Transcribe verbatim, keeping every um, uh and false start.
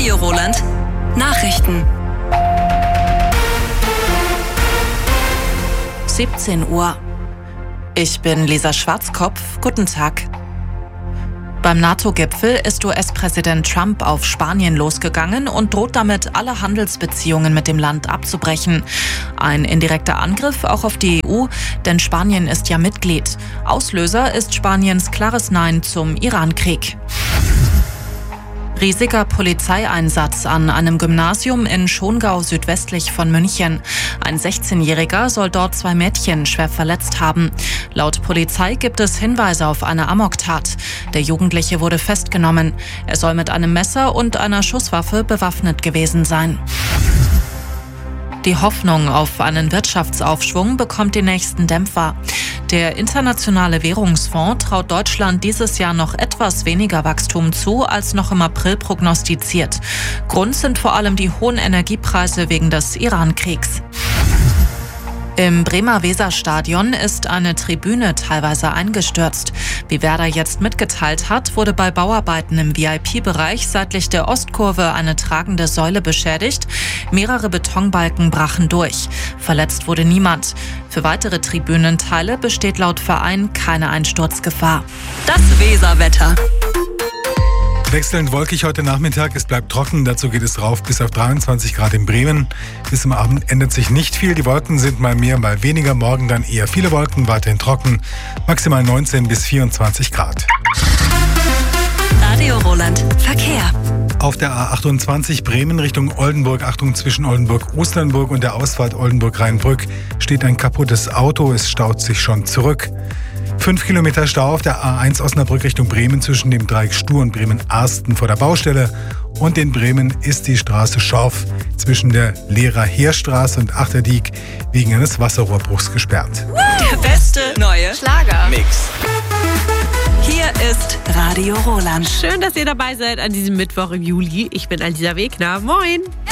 Radio Roland. Nachrichten. siebzehn Uhr. Ich bin Lisa Schwarzkopf. Guten Tag. Beim NATO-Gipfel ist U S-Präsident Trump auf Spanien losgegangen und droht damit, alle Handelsbeziehungen mit dem Land abzubrechen. Ein indirekter Angriff auch auf die E U, denn Spanien ist ja Mitglied. Auslöser ist Spaniens klares Nein zum Iran-Krieg. Riesiger Polizeieinsatz an einem Gymnasium in Schongau südwestlich von München. Ein sechzehnjähriger soll dort zwei Mädchen schwer verletzt haben. Laut Polizei gibt es Hinweise auf eine Amoktat. Der Jugendliche wurde festgenommen. Er soll mit einem Messer und einer Schusswaffe bewaffnet gewesen sein. Die Hoffnung auf einen Wirtschaftsaufschwung bekommt den nächsten Dämpfer. Der Internationale Währungsfonds traut Deutschland dieses Jahr noch etwas weniger Wachstum zu, als noch im April prognostiziert. Grund sind vor allem die hohen Energiepreise wegen des Iran-Kriegs. Im Bremer Weserstadion ist eine Tribüne teilweise eingestürzt. Wie Werder jetzt mitgeteilt hat, wurde bei Bauarbeiten im V I P-Bereich seitlich der Ostkurve eine tragende Säule beschädigt. Mehrere Betonbalken brachen durch. Verletzt wurde niemand. Für weitere Tribünenteile besteht laut Verein keine Einsturzgefahr. Das Weserwetter. Wechselnd wolkig heute Nachmittag, es bleibt trocken, dazu geht es rauf bis auf dreiundzwanzig Grad in Bremen. Bis zum Abend ändert sich nicht viel, die Wolken sind mal mehr, mal weniger, morgen dann eher viele Wolken, weiterhin trocken, maximal neunzehn bis vierundzwanzig Grad. Radio Roland, Verkehr. Auf der A achtundzwanzig Bremen Richtung Oldenburg, Achtung zwischen Oldenburg-Osternburg und der Ausfahrt Oldenburg-Rheinbrück steht ein kaputtes Auto, es staut sich schon zurück. Fünf Kilometer Stau auf der A eins Osnabrück Richtung Bremen zwischen dem Dreieck Stur und Bremen-Arsten vor der Baustelle. Und in Bremen ist die Straße Schorf zwischen der Lehrer-Heerstraße und Achterdiek wegen eines Wasserrohrbruchs gesperrt. Der beste neue Schlager-Mix. Hier ist Radio Roland. Schön, dass ihr dabei seid an diesem Mittwoch im Juli. Ich bin Alisa Wegner. Moin.